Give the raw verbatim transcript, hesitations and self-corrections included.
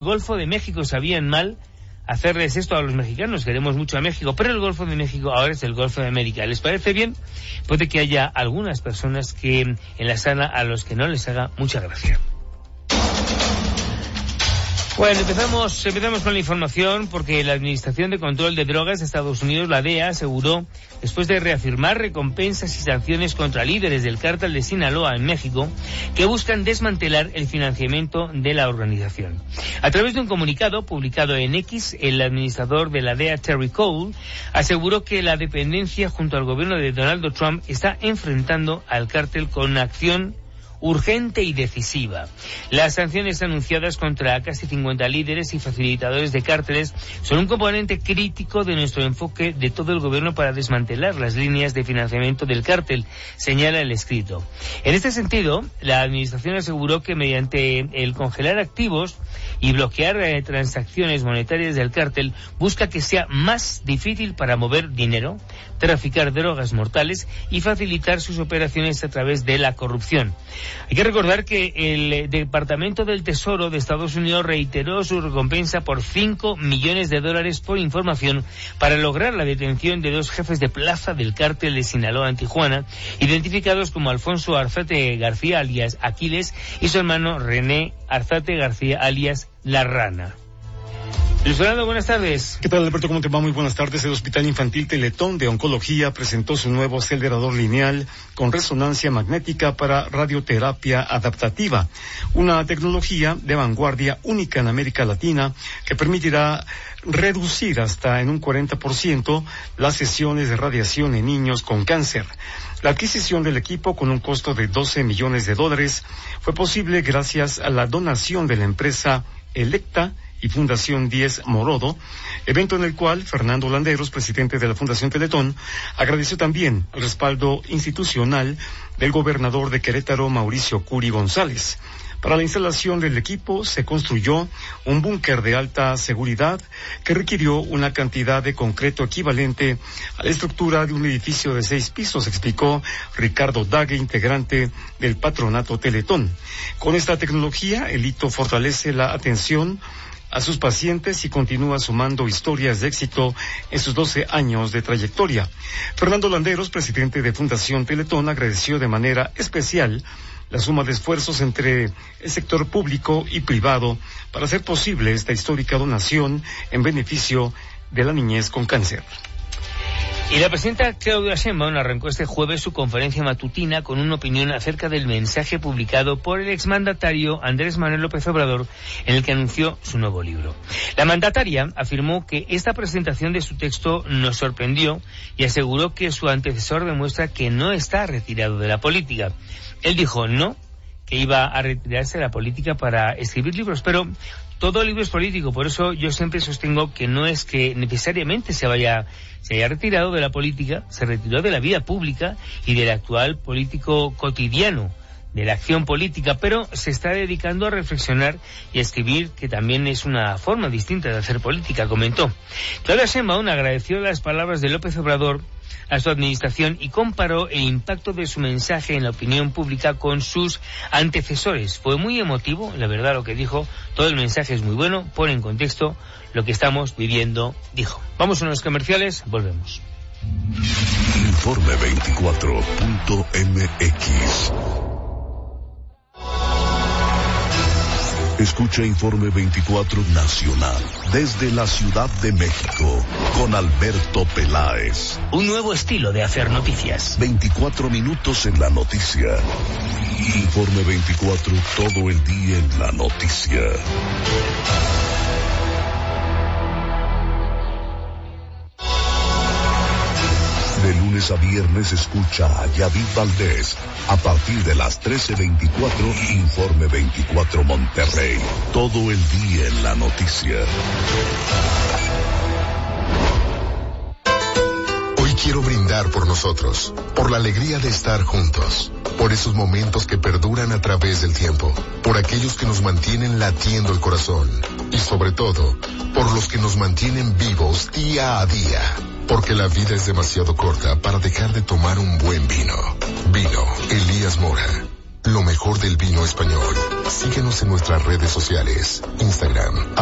Golfo de México sabían mal hacerles esto a los mexicanos. Queremos mucho a México, pero el Golfo de México ahora es el Golfo de América. ¿Les parece bien? Puede que haya algunas personas que en la sala a los que no les haga mucha gracia. Bueno, empezamos, empezamos con la información porque la Administración de Control de Drogas de Estados Unidos, la D E A, aseguró, después de reafirmar recompensas y sanciones contra líderes del cártel de Sinaloa en México, que buscan desmantelar el financiamiento de la organización. A través de un comunicado publicado en X, el administrador de la D E A, Terry Cole, aseguró que la dependencia junto al gobierno de Donald Trump está enfrentando al cártel con acción urgente y decisiva. Las sanciones anunciadas contra casi cincuenta líderes y facilitadores de cárteles son un componente crítico de nuestro enfoque de todo el gobierno para desmantelar las líneas de financiamiento del cártel, señala el escrito. En este sentido, la administración aseguró que mediante el congelar activos y bloquear eh, transacciones monetarias del cártel, busca que sea más difícil para mover dinero, traficar drogas mortales y facilitar sus operaciones a través de la corrupción. Hay que recordar que el Departamento del Tesoro de Estados Unidos reiteró su recompensa por cinco millones de dólares por información para lograr la detención de dos jefes de plaza del cártel de Sinaloa en Tijuana, identificados como Alfonso Arzate García alias Aquiles y su hermano René Arzate García alias La Rana. Luis Fernando, buenas tardes. ¿Qué tal, Alberto? ¿Cómo te va? Muy buenas tardes. El Hospital Infantil Teletón de Oncología presentó su nuevo acelerador lineal con resonancia magnética para radioterapia adaptativa, una tecnología de vanguardia única en América Latina que permitirá reducir hasta en un cuarenta por ciento las sesiones de radiación en niños con cáncer. La adquisición del equipo, con un costo de doce millones de dólares, fue posible gracias a la donación de la empresa Electa y Fundación diez Morodo, evento en el cual Fernando Landeros, presidente de la Fundación Teletón, agradeció también el respaldo institucional del gobernador de Querétaro, Mauricio Curi González. Para la instalación del equipo se construyó un búnker de alta seguridad que requirió una cantidad de concreto equivalente a la estructura de un edificio de seis pisos, explicó Ricardo Dague, integrante del patronato Teletón. Con esta tecnología, el hito fortalece la atención a sus pacientes y continúa sumando historias de éxito en sus doce años de trayectoria. Fernando Landeros, presidente de Fundación Teletón, agradeció de manera especial la suma de esfuerzos entre el sector público y privado para hacer posible esta histórica donación en beneficio de la niñez con cáncer. Y la presidenta Claudia Sheinbaum arrancó este jueves su conferencia matutina con una opinión acerca del mensaje publicado por el exmandatario Andrés Manuel López Obrador, en el que anunció su nuevo libro. La mandataria afirmó que esta presentación de su texto nos sorprendió y aseguró que su antecesor demuestra que no está retirado de la política. Él dijo no, que iba a retirarse de la política para escribir libros, pero todo libro es político, por eso yo siempre sostengo que no es que necesariamente se vaya, se haya retirado de la política, se retiró de la vida pública y del actual político cotidiano, de la acción política, pero se está dedicando a reflexionar y a escribir, que también es una forma distinta de hacer política, comentó. Claudia Sheinbaum agradeció las palabras de López Obrador a su administración y comparó el impacto de su mensaje en la opinión pública con sus antecesores. Fue muy emotivo, la verdad, lo que dijo. Todo el mensaje es muy bueno, pone en contexto lo que estamos viviendo, dijo. Vamos a unos comerciales, volvemos. Informe veinticuatro punto m x. Escucha Informe veinticuatro Nacional desde la Ciudad de México con Alberto Peláez. Un nuevo estilo de hacer noticias. veinticuatro minutos en la noticia. Informe veinticuatro, todo el día en la noticia. De lunes a viernes escucha a Yadid Valdés a partir de las trece veinticuatro, Informe veinticuatro Monterrey. Todo el día en la noticia. Hoy quiero brindar por nosotros, por la alegría de estar juntos, por esos momentos que perduran a través del tiempo, por aquellos que nos mantienen latiendo el corazón y sobre todo, por los que nos mantienen vivos día a día. Porque la vida es demasiado corta para dejar de tomar un buen vino. Vino Elías Mora. Lo mejor del vino español, Síguenos en nuestras redes sociales, Instagram,